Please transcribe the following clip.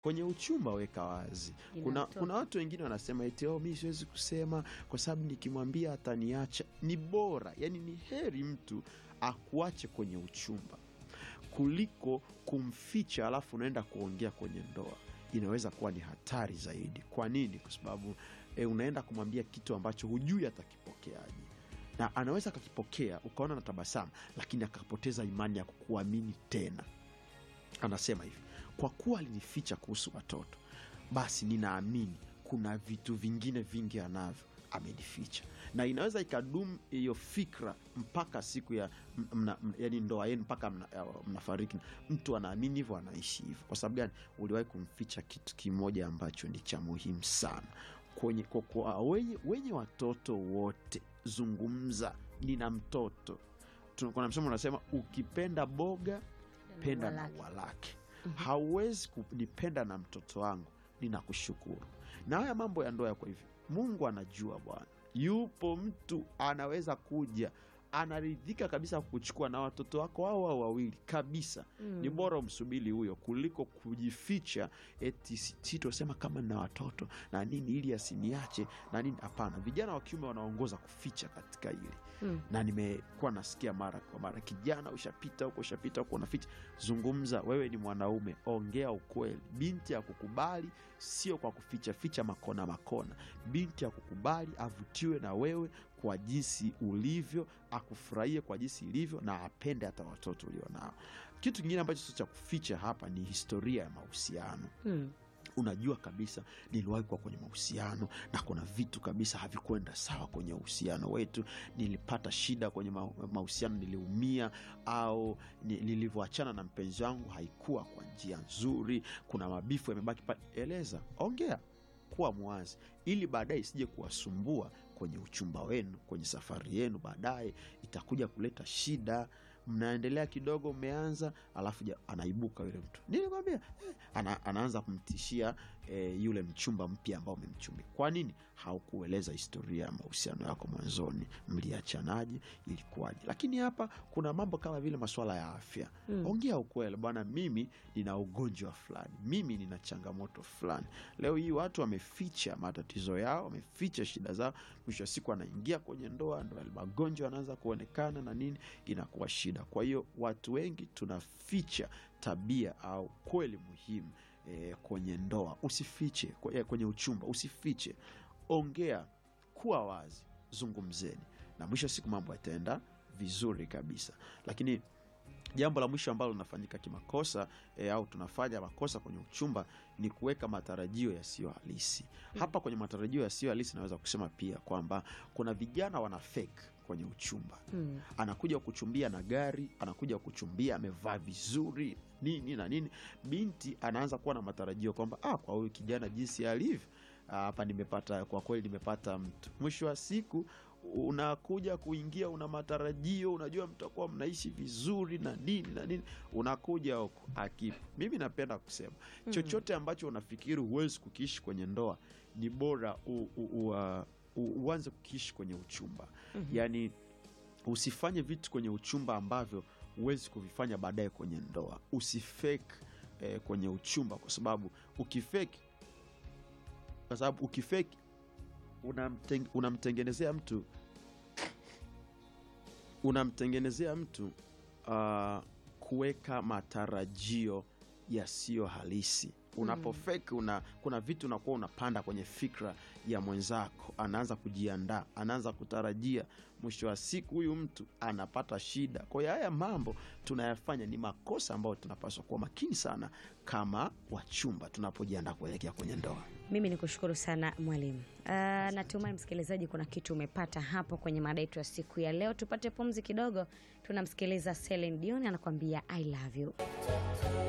Kwenye uchumba weka wazi. Kuna watu wengine wanasema eti mimi siwezi kusema kwa sababu nikimwambia ataniacha. Ni bora, yani ni heri mtu akuache kwenye uchumba kuliko kumficha alafu unaenda kuongea kwenye ndoa. Inaweza kuwa ni hatari zaidi. Kwa nini? Kwa sababu unaenda kumwambia kitu ambacho hujui atakipokeaje. Na anaweza akakipokea ukaona na tabasamu, lakini akapoteza imani ya kukuamini tena. Anasema hivi, kwa kuwa alinificha kuhusu watoto, basi ninaamini kuna vitu vingine vingi anavyo amenificha. Na inaweza ikadumu hiyo fikra mpaka siku ya yani ndoa yenu, mpaka mnafariki. Mtu anaamini hivyo, anaishi hivyo. Kwa sababu gani? Uliwahi kumficha kitu kimoja ambacho ni cha muhimu sana. Wenye watoto wote zungumza, nina mtoto. Kuna msemo unasema, ukipenda boga penda na ua lake. Hauwezi kunipenda na mtoto wangu, ninakushukuru. Na haya mambo ya ndoa yako hivi, Mungu anajua bwana. Yupo mtu anaweza kuja anaridhika kabisa kukuchukua na watoto wako hao wawili kabisa. Ni bora umsubiri huyo kuliko kujificha eti sitosema kama na watoto na nini ili asiniache na nini. Hapana, vijana wa kiume wanaongoza kuficha katika hili. Na nimekuwa nasikia mara kwa mara, kijana ushapita huko unaficha. Zungumza, wewe ni mwanaume, ongea ukweli. Binti ya kukubali sio kwa kuficha ficha makona. Binti ya kukubali avutiwe na wewe kwa jinsi ulivyo, akufurahie kwa jinsi ilivyo, na apende hata watoto ulionao. Kitu kingine ambacho sio cha kuficha hapa ni historia ya mahusiano. Unajua kabisa niliwahi kuwa kwenye mahusiano na kuna vitu kabisa havikwenda sawa kwenye uhusiano wetu. Nilipata shida kwenye mahusiano, niliumia, au nilivyoachana na mpenzi wangu haikuwa kwa njia nzuri. Kuna mabifu yamebaki pale. Eleza, ongea, kuwa mwazi, ili baadaye isije kuwasumbua kwenye uchumba wenu, kwenye safari yenu. Baadaye itakuja kuleta shida. Mnaendelea kidogo, umeanza, alafu anaibuka yule mtu, nilikwambia, anaanza kumtishia yule mchumba mpya ambao umemchumbia. Kwa nini? Haukueleza historia ya mahusiano yako mwanzoni, mliachanaje, ilikuwaje. Lakini hapa kuna mambo kama vile masuala ya afya. Ongea ukweli, bwana, mimi nina ugonjwa fulani, mimi nina changamoto fulani. Leo hii watu wameficha matatizo yao, wameficha shida zao. Mwisho wa siku anaingia kwenye ndoa, ndio magonjwa yanaanza kuonekana na nini, inakuwa shida. Kwa hiyo watu wengi tunaficha tabia au kweli muhimu kwenye ndoa. Usifiche kwenye uchumba, usifiche. Ongea, kuwa wazi, zungumzeni, na mwisho siku mambo yataenda vizuri kabisa. Lakini jambo la mwisho ambalo linafanyika kimakosa au tunafanya makosa kwenye uchumba ni kuweka matarajio yasiyo halisi. Hapa kwenye matarajio yasiyo halisi naweza kusema pia kwamba kuna vijana wana fake kwenye uchumba. Anakuja kuchumbia na gari, anakuja kuchumbia amevaa vizuri, nini na nini. Binti anaanza kuwa na matarajio kwamba kwa huyu kijana jinsi alivyo, hapa nimepata, kwa kweli nimepata mtu. Mwisho wa siku unakuja kuingia, una matarajio, unajua mtakuwa mnaishi vizuri na nini, unakuja huko akipa. Mimi napenda kusema chochote ambacho unafikiri huwezi kukiishi kwenye ndoa, ni bora uanze kukiishi kwenye uchumba. Yani usifanye vitu kwenye uchumba ambavyo huwezi kuvifanya baadaye kwenye ndoa. Usifake kwenye uchumba, kwa sababu ukifake unamtengenezea mtu kuweka matarajio yasiyo halisi. Unapofake kuna vitu unakuwa unapanda kwenye fikra ya mwenzako, anaanza kujiandaa, anaanza kutarajia. Mwisho wa siku huyu mtu anapata shida. Kwa hiyo haya mambo tunayafanya ni makosa ambayo tunapaswa kuwa makini sana kama wachumba tunapojiandaa kuelekea kwenye ndoa. Mimi nikushukuru sana mwalimu. Natumai msikilizaji kuna kitu umepata hapo kwenye mada yetu ya siku ya leo. Tupate pumzi kidogo, tunamsikiliza Celine Dion anakuambia I love you.